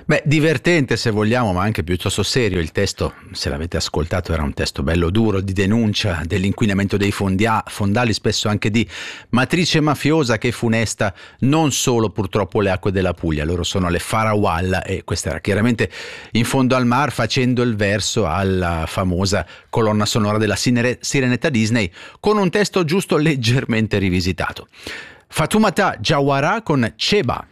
Beh, divertente se vogliamo, ma anche piuttosto serio. Il testo, se l'avete ascoltato, era un testo bello duro di denuncia dell'inquinamento dei fondali, spesso anche di matrice mafiosa che funesta non solo purtroppo le acque della Puglia. Loro sono le Farawalla e questa era chiaramente in fondo al mar, facendo il verso alla famosa colonna sonora della Sirenetta Disney con un testo giusto leggermente rivisitato. Fatoumata Jawara con Cheba.